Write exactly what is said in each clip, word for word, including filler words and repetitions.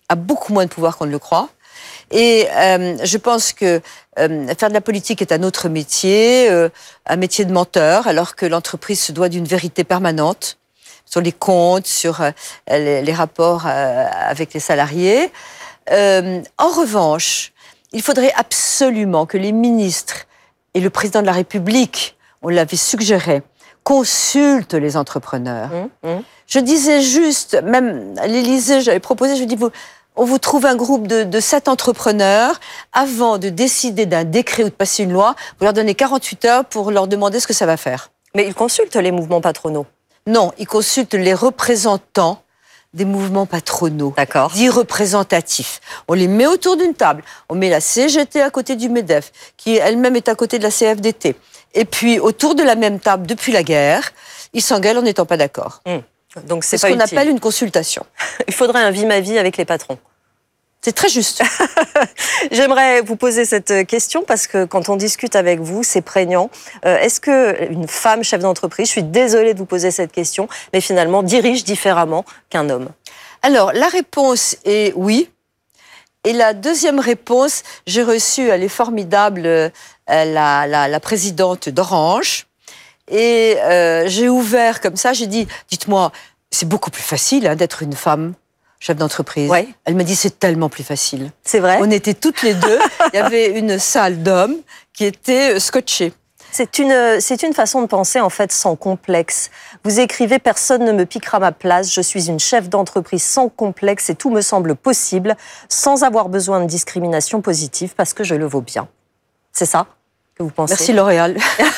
a beaucoup moins de pouvoir qu'on ne le croit. Et euh, je pense que euh, faire de la politique est un autre métier, euh, un métier de menteur, alors que l'entreprise se doit d'une vérité permanente sur les comptes, sur euh, les, les rapports euh, avec les salariés. Euh, en revanche, il faudrait absolument que les ministres et le président de la République, on l'avait suggéré, consultent les entrepreneurs. Mmh, mmh. Je disais juste, même à l'Élysée, j'avais proposé, je dis, vous, on vous trouve un groupe de, de sept entrepreneurs, avant de décider d'un décret ou de passer une loi, vous leur donnez quarante-huit heures pour leur demander ce que ça va faire. Mais ils consultent les mouvements patronaux? Non, ils consultent les représentants des mouvements patronaux, d'accord, dits représentatifs. On les met autour d'une table. On met la C G T à côté du MEDEF, qui elle-même est à côté de la C F D T. Et puis, autour de la même table, depuis la guerre, ils s'engueulent en n'étant pas d'accord. Mmh. Donc c'est, c'est ce qu'on appelle une consultation. Il faudrait un vie-ma-vie avec les patrons. C'est très juste. J'aimerais vous poser cette question parce que quand on discute avec vous, c'est prégnant. Euh, est-ce qu'une femme chef d'entreprise, je suis désolée de vous poser cette question, mais finalement dirige différemment qu'un homme? Alors, la réponse est oui. Et la deuxième réponse, j'ai reçu, elle est formidable, euh, la, la, la présidente d'Orange. Et euh, j'ai ouvert comme ça, j'ai dit, dites-moi, c'est beaucoup plus facile hein, d'être une femme chef d'entreprise. Ouais. Elle m'a dit, c'est tellement plus facile. C'est vrai. On était toutes les deux. Il y avait une salle d'hommes qui était scotchée. C'est une, c'est une façon de penser, en fait, sans complexe. Vous écrivez « Personne ne me piquera ma place. Je suis une chef d'entreprise sans complexe et tout me semble possible, sans avoir besoin de discrimination positive parce que je le vaux bien. » C'est ça que vous pensez? Merci L'Oréal.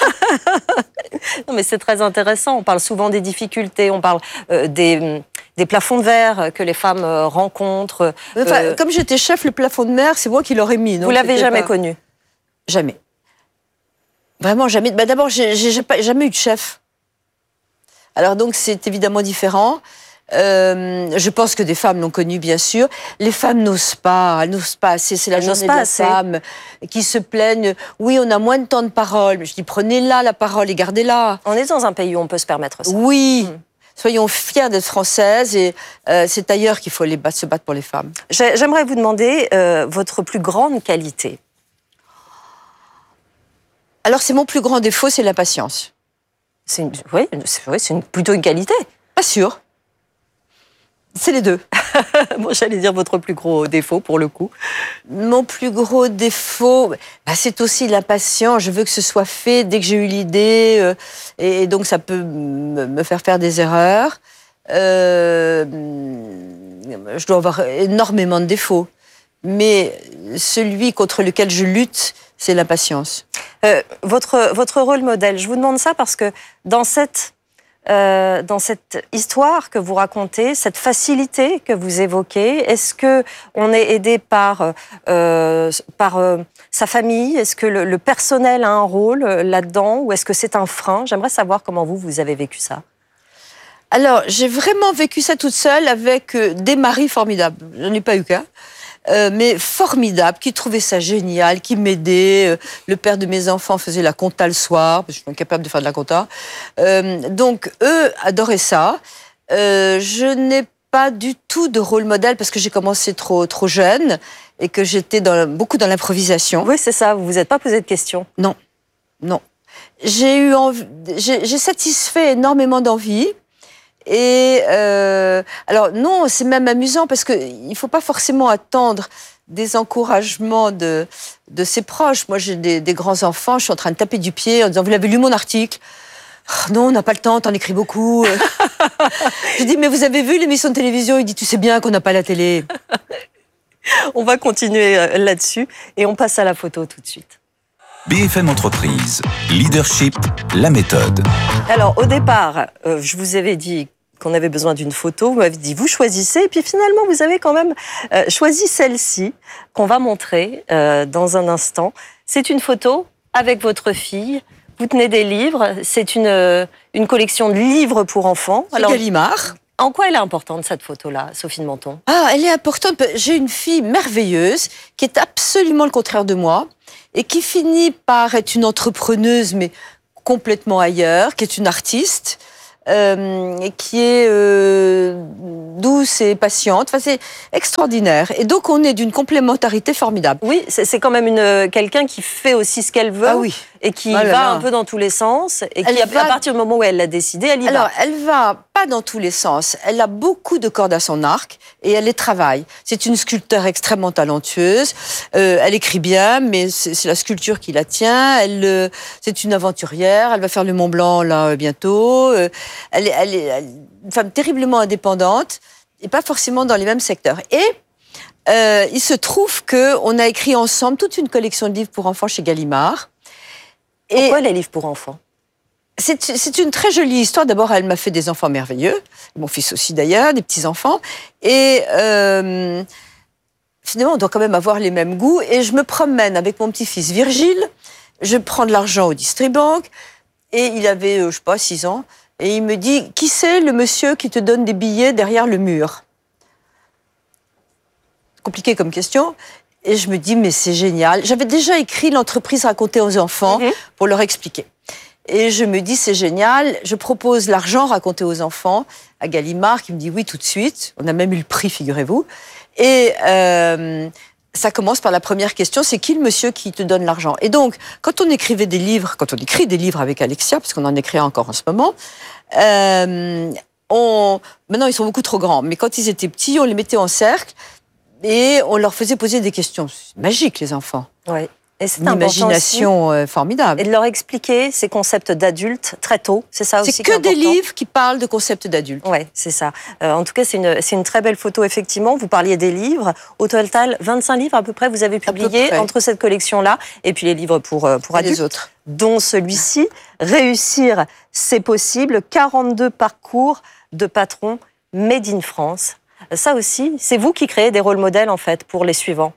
Non, mais c'est très intéressant. On parle souvent des difficultés, on parle euh, des... des plafonds de verre que les femmes rencontrent. Enfin, euh... Comme j'étais chef, le plafond de verre, c'est moi qui l'aurais mis. Non, vous l'avez jamais pas... connu? Jamais. Vraiment jamais. Ben, d'abord, j'ai, j'ai pas, jamais eu de chef. Alors donc, c'est évidemment différent. Euh, je pense que des femmes l'ont connu, bien sûr. Les femmes n'osent pas, elles n'osent pas assez. C'est la elles journée de la assez. femme qui se plaignent. Oui, on a moins de temps de parole. Mais je dis, prenez-la, la parole, et gardez-la. On est dans un pays où on peut se permettre ça. Oui. Mmh. Soyons fiers d'être françaises et euh, c'est ailleurs qu'il faut les battre, se battre pour les femmes. J'aimerais vous demander euh, votre plus grande qualité. Alors, c'est mon plus grand défaut, c'est l'impatience. C'est une, oui, c'est, oui, c'est une, plutôt une qualité. Pas sûr. C'est les deux. Bon, j'allais dire votre plus gros défaut, pour le coup. Mon plus gros défaut, bah, c'est aussi l'impatience. Je veux que ce soit fait dès que j'ai eu l'idée. Euh, et, et donc, ça peut me, me faire faire des erreurs. Euh, je dois avoir énormément de défauts. Mais celui contre lequel je lutte, c'est l'impatience. Euh, votre, votre rôle modèle, je vous demande ça parce que dans cette... Euh, dans cette histoire que vous racontez, cette facilité que vous évoquez, est-ce qu'on est aidé par, euh, par euh, sa famille? Est-ce que le, le personnel a un rôle là-dedans? Ou est-ce que c'est un frein? J'aimerais savoir comment vous, vous avez vécu ça. Alors, j'ai vraiment vécu ça toute seule avec euh, des maris formidables. Je n'en ai pas eu qu'un. Euh, mais formidable, qui trouvait ça génial, qui m'aidait. Euh, le père de mes enfants faisait la compta le soir, parce que je suis incapable de faire de la compta. Euh, donc, eux adoraient ça. Euh, je n'ai pas du tout de rôle modèle, parce que j'ai commencé trop, trop jeune, et que j'étais dans, beaucoup dans l'improvisation. Oui, c'est ça, vous ne vous êtes pas posé de questions. Non, non. J'ai eu envie, j'ai, j'ai satisfait énormément d'envie. Et euh, alors non, c'est même amusant parce que il faut pas forcément attendre des encouragements de de ses proches. Moi, j'ai des, des grands enfants, je suis en train de taper du pied en disant vous l'avez lu mon article? Oh, non, on n'a pas le temps, t'en écris beaucoup. Je dis mais vous avez vu l'émission de télévision? Il dit tu sais bien qu'on n'a pas la télé. On va continuer là-dessus et on passe à la photo tout de suite. B F M Entreprise, leadership, la méthode. Alors au départ, euh, je vous avais dit qu'on avait besoin d'une photo, vous m'avez dit vous choisissez, et puis finalement vous avez quand même euh, choisi celle-ci qu'on va montrer euh, dans un instant. C'est une photo avec votre fille, vous tenez des livres, c'est une, euh, une collection de livres pour enfants. C'est Gallimard. En quoi elle est importante cette photo-là, Sophie de Menton? Ah, elle est importante, j'ai une fille merveilleuse qui est absolument le contraire de moi et qui finit par être une entrepreneuse mais complètement ailleurs, qui est une artiste. euh, qui est euh, douce et patiente. Enfin, c'est extraordinaire. Et donc, on est d'une complémentarité formidable. Oui, c'est, c'est quand même une, quelqu'un qui fait aussi ce qu'elle veut ah oui. et qui oh là va là. un peu dans tous les sens et elle qui, va... à partir du moment où elle l'a décidé, elle y Alors, va. elle va pas dans tous les sens. Elle a beaucoup de cordes à son arc et elle les travaille. C'est une sculpteur extrêmement talentueuse. Euh, elle écrit bien, mais c'est, c'est la sculpture qui la tient. Elle, euh, c'est une aventurière. Elle va faire le Mont Blanc là bientôt. Euh, elle, est, elle, est, elle est une femme terriblement indépendante et pas forcément dans les mêmes secteurs. Et euh, il se trouve qu'on a écrit ensemble toute une collection de livres pour enfants chez Gallimard. Pourquoi et les livres pour enfants ? C'est, c'est une très jolie histoire. D'abord, elle m'a fait des enfants merveilleux. Mon fils aussi, d'ailleurs, des petits-enfants. Et euh, finalement, on doit quand même avoir les mêmes goûts. Et je me promène avec mon petit-fils Virgile. Je prends de l'argent au Distribank. Et il avait, euh, je sais pas, six ans. Et il me dit, qui c'est le monsieur qui te donne des billets derrière le mur ? Compliqué comme question. Et je me dis, mais c'est génial. J'avais déjà écrit l'entreprise racontée aux enfants mmh. pour leur expliquer. Et je me dis, c'est génial, je propose l'argent raconté aux enfants à Gallimard, qui me dit oui tout de suite. On a même eu le prix, figurez-vous. Et euh, ça commence par la première question, c'est qui le monsieur qui te donne l'argent ? Et donc, quand on écrivait des livres, quand on écrit des livres avec Alexia, parce qu'on en écrit encore en ce moment, euh, on, maintenant ils sont beaucoup trop grands, mais quand ils étaient petits, on les mettait en cercle et on leur faisait poser des questions. C'est magique, les enfants. Oui. Et c'est une imagination euh, formidable. Et de leur expliquer ces concepts d'adultes très tôt, c'est ça aussi qui est important. C'est que des livres qui parlent de concepts d'adultes. Oui, c'est ça. Euh, en tout cas, c'est une, c'est une très belle photo, effectivement. Vous parliez des livres. Au total, vingt-cinq livres à peu près, vous avez publié entre cette collection-là et puis les livres pour, pour et adultes. Les autres. Dont celui-ci, Réussir, c'est possible. quarante-deux parcours de patrons made in France. Ça aussi, c'est vous qui créez des rôles modèles, en fait, pour les suivants.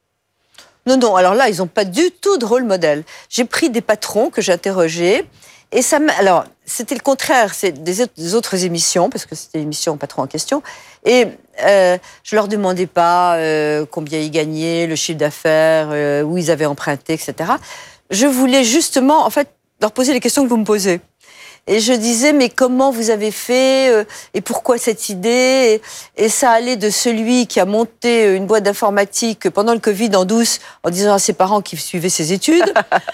Non, non, alors là, ils n'ont pas du tout de rôle modèle. J'ai pris des patrons que j'ai interrogés, et ça m'a... Alors, c'était le contraire, c'est des, des autres émissions, parce que c'était l'émission Patron en question, et euh, je leur demandais pas euh, combien ils gagnaient, le chiffre d'affaires, euh, où ils avaient emprunté, et cetera. Je voulais justement, en fait, leur poser les questions que vous me posez. Et je disais, mais comment vous avez fait euh, et pourquoi cette idée et, et ça allait de celui qui a monté une boîte d'informatique pendant le Covid en douce en disant à ses parents qu'ils suivaient ses études.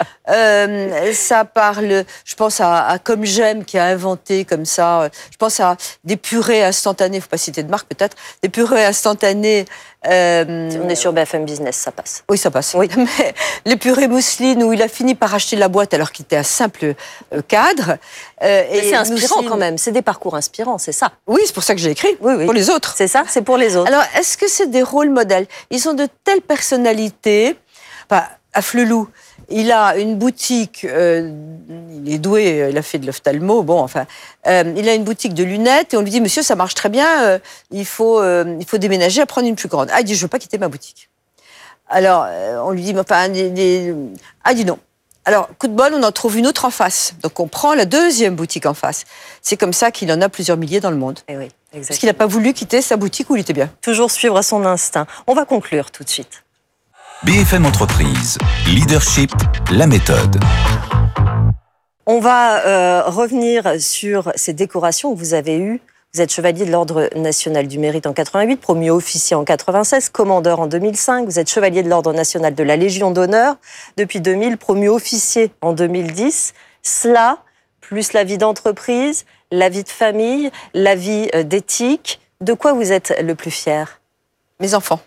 euh, ça parle, je pense à, à Comme J'aime qui a inventé comme ça, je pense à des purées instantanées, il ne faut pas citer de marque peut-être, des purées instantanées. Euh, On est sur B F M Business, ça passe. Oui, ça passe. Oui. Mais les purées mousseline où il a fini par acheter la boîte alors qu'il était un simple euh, cadre. Euh, et c'est inspirant mousseline... quand même, c'est des parcours inspirants, c'est ça. Oui, c'est pour ça que j'ai écrit, oui, oui. pour les autres. C'est ça, c'est pour les autres. Alors, est-ce que c'est des rôles modèles ? Ils ont de telles personnalités. Enfin, à Flelou, il a une boutique, euh, il est doué, il a fait de l'ophtalmo, bon, enfin, euh, il a une boutique de lunettes et on lui dit, monsieur, ça marche très bien, euh, il, faut, euh, il faut déménager à prendre une plus grande. Ah, il dit, je veux pas quitter ma boutique. Alors, euh, on lui dit, enfin, des, des... ah, il dit non. Alors, coup de bol, on en trouve une autre en face. Donc, on prend la deuxième boutique en face. C'est comme ça qu'il en a plusieurs milliers dans le monde. Et oui, exactement. Parce qu'il n'a pas voulu quitter sa boutique où il était bien. Toujours suivre son instinct. On va conclure tout de suite. B F M Entreprise, Leadership, la méthode. On va euh, revenir sur ces décorations que vous avez eues. Vous êtes chevalier de l'Ordre national du mérite en quatre-vingt-huit, promu officier en quatre-vingt-seize, commandeur en deux mille cinq. Vous êtes chevalier de l'Ordre national de la Légion d'honneur depuis deux mille, promu officier en deux mille dix. Cela, plus la vie d'entreprise, la vie de famille, la vie d'éthique. De quoi vous êtes le plus fier ? Mes enfants.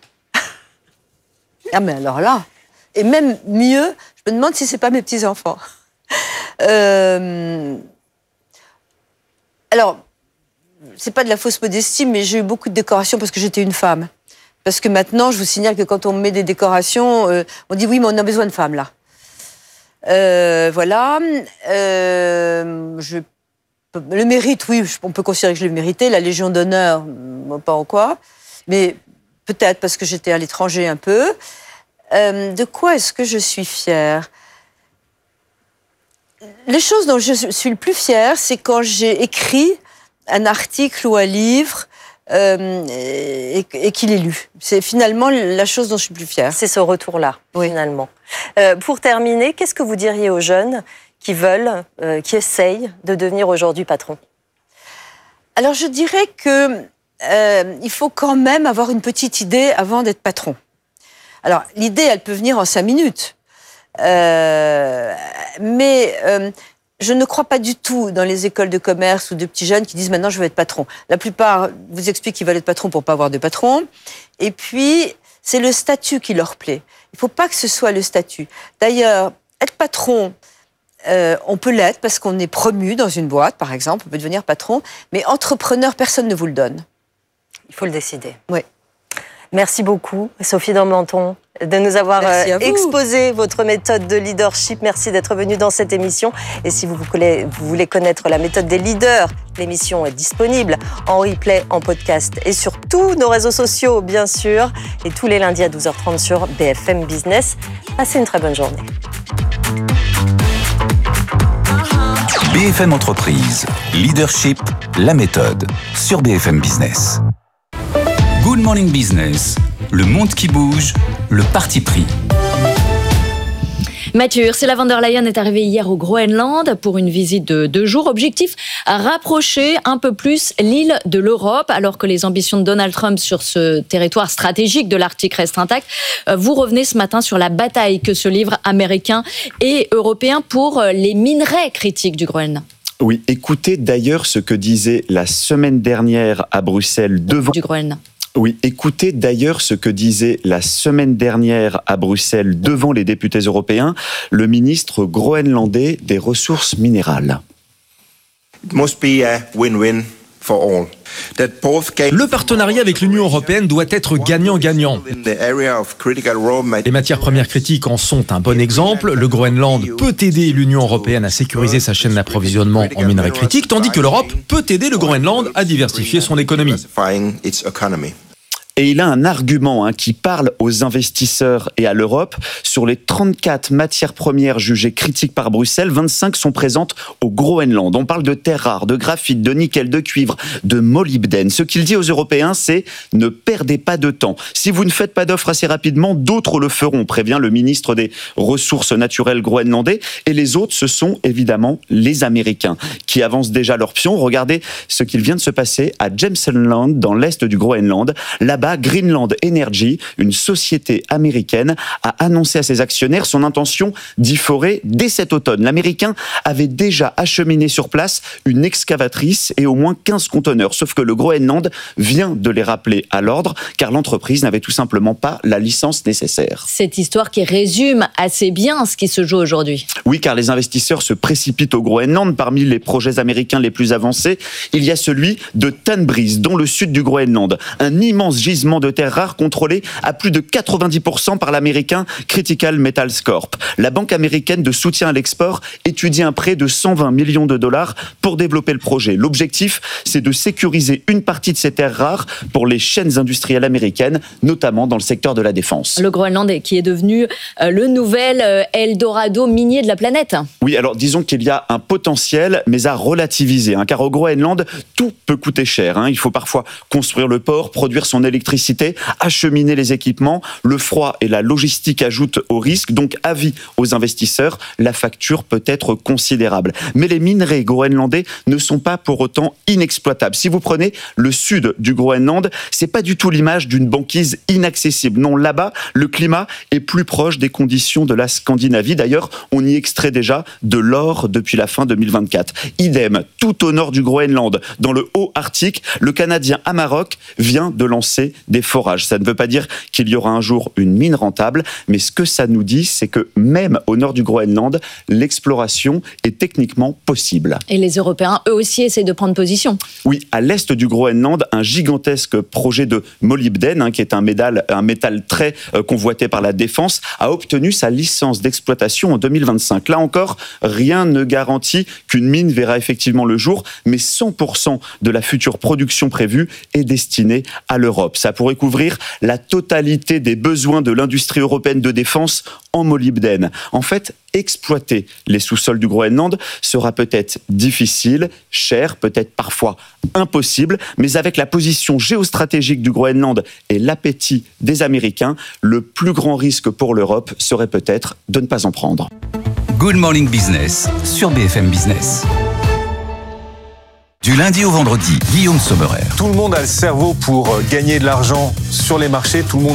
Ah mais alors là, et même mieux, je me demande si c'est pas mes petits-enfants. Euh, alors, c'est pas de la fausse modestie, mais j'ai eu beaucoup de décorations parce que j'étais une femme. Parce que maintenant, je vous signale que quand on met des décorations, euh, on dit oui, mais on a besoin de femmes là. Euh, voilà. Euh, je, le mérite, oui, on peut considérer que je l'ai mérité. La Légion d'honneur, pas en quoi. Mais peut-être parce que j'étais à l'étranger un peu. Euh, de quoi est-ce que je suis fière ? Les choses dont je suis le plus fière, c'est quand j'ai écrit un article ou un livre euh, et, et qu'il est lu. C'est finalement la chose dont je suis le plus fière. C'est ce retour-là, oui. Finalement. Euh, pour terminer, qu'est-ce que vous diriez aux jeunes qui veulent, euh, qui essayent de devenir aujourd'hui patron ? Alors je dirais que euh, il faut quand même avoir une petite idée avant d'être patron. Alors l'idée, elle peut venir en cinq minutes, euh, mais euh, je ne crois pas du tout dans les écoles de commerce ou de petits jeunes qui disent maintenant je veux être patron. La plupart vous expliquent qu'ils veulent être patron pour pas avoir de patron. Et puis c'est le statut qui leur plaît. Il faut pas que ce soit le statut. D'ailleurs, être patron, euh, on peut l'être parce qu'on est promu dans une boîte, par exemple, on peut devenir patron. Mais entrepreneur, personne ne vous le donne. Il faut le décider. Oui. Merci beaucoup, Sophie Dormenton, de nous avoir euh, exposé votre méthode de leadership. Merci d'être venue dans cette émission. Et si vous voulez, vous voulez connaître la méthode des leaders, l'émission est disponible en replay, en podcast et sur tous nos réseaux sociaux, bien sûr. Et tous les lundis à douze heures trente sur B F M Business. Passez une très bonne journée. B F M Entreprise, Leadership, la méthode, sur B F M Business. Good Morning Business, le monde qui bouge, le parti pris. Mathieu, Ursula von der Leyen est arrivée hier au Groenland pour une visite de deux jours. Objectif, rapprocher un peu plus l'île de l'Europe, alors que les ambitions de Donald Trump sur ce territoire stratégique de l'Arctique restent intactes. Vous revenez ce matin sur la bataille que se livrent Américains et Européens pour les minerais critiques du Groenland. Oui, écoutez d'ailleurs ce que disait la semaine dernière à Bruxelles devant... Du Groenland. Oui, écoutez d'ailleurs ce que disait la semaine dernière à Bruxelles devant les députés européens le ministre groenlandais des ressources minérales. It must be a win-win for all. Le partenariat avec l'Union européenne doit être gagnant-gagnant. Les matières premières critiques en sont un bon exemple. Le Groenland peut aider l'Union européenne à sécuriser sa chaîne d'approvisionnement en minerais critiques, tandis que l'Europe peut aider le Groenland à diversifier son économie. Et il a un argument hein, qui parle aux investisseurs et à l'Europe. Sur les trente-quatre matières premières jugées critiques par Bruxelles, vingt-cinq sont présentes au Groenland. On parle de terres rares, de graphite, de nickel, de cuivre, de molybdène. Ce qu'il dit aux Européens, c'est « ne perdez pas de temps. Si vous ne faites pas d'offres assez rapidement, d'autres le feront », prévient le ministre des Ressources naturelles groenlandais. Et les autres, ce sont évidemment les Américains qui avancent déjà leur pion. Regardez ce qu'il vient de se passer à Jamesonland, dans l'est du Groenland. Là-bas, Greenland Energy, une société américaine, a annoncé à ses actionnaires son intention d'y forer dès cet automne. L'Américain avait déjà acheminé sur place une excavatrice et au moins quinze conteneurs, sauf que le Groenland vient de les rappeler à l'ordre, car l'entreprise n'avait tout simplement pas la licence nécessaire. Cette histoire qui résume assez bien ce qui se joue aujourd'hui. Oui, car les investisseurs se précipitent au Groenland. Parmi les projets américains les plus avancés, il y a celui de Tanbreez, dans le sud du Groenland. Un immense gisement de terres rares contrôlé à plus de quatre-vingt-dix pour cent par l'américain Critical Metals Corp. La banque américaine de soutien à l'export étudie un prêt de cent vingt millions de dollars pour développer le projet. L'objectif, c'est de sécuriser une partie de ces terres rares pour les chaînes industrielles américaines, notamment dans le secteur de la défense. Le Groenland qui est devenu le nouvel Eldorado minier de la planète. Oui, alors disons qu'il y a un potentiel, mais à relativiser, hein, car au Groenland, tout peut coûter cher. Hein. Il faut parfois construire le port, produire son électricité, acheminer les équipements. Le froid et la logistique ajoutent au risque, donc avis aux investisseurs, la facture peut être considérable. Mais les minerais groenlandais ne sont pas pour autant inexploitables. Si vous prenez le sud du Groenland, c'est pas du tout l'image d'une banquise inaccessible. Non, là-bas, le climat est plus proche des conditions de la Scandinavie. D'ailleurs, on y extrait déjà de l'or depuis la fin deux mille vingt-quatre. Idem, tout au nord du Groenland, dans le haut Arctique, le Canadien Amarok vient de lancer des forages. Ça ne veut pas dire qu'il y aura un jour une mine rentable, mais ce que ça nous dit, c'est que même au nord du Groenland, l'exploration est techniquement possible. Et les Européens, eux aussi, essaient de prendre position. Oui, à l'est du Groenland, un gigantesque projet de molybdène, hein, qui est un métal, un métal très euh, convoité par la défense, a obtenu sa licence d'exploitation en deux mille vingt-cinq. Là encore, rien ne garantit qu'une mine verra effectivement le jour, mais cent pour cent de la future production prévue est destinée à l'Europe. Ça pourrait couvrir la totalité des besoins de l'industrie européenne de défense en molybdène. En fait, exploiter les sous-sols du Groenland sera peut-être difficile, cher, peut-être parfois impossible, mais avec la position géostratégique du Groenland et l'appétit des Américains, le plus grand risque pour l'Europe serait peut-être de ne pas en prendre. Good Morning Business sur B F M Business. Du lundi au vendredi, Guillaume Sommerer. Tout le monde a le cerveau pour gagner de l'argent sur les marchés. Tout le monde